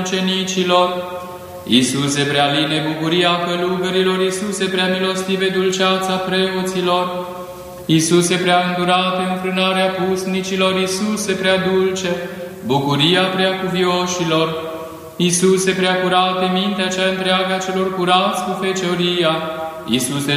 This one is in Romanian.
ucenicilor. Iisuse prea line, bucuria călugărilor, Iisuse prea milostive, dulceața preoților. Iisuse prea îndurate, înfrânarea pusnicilor, Iisuse prea dulce, bucuria prea cuvioșilor. Iisuse prea curate, mintea cea întreagă a celor curați cu fecioria. Iisuse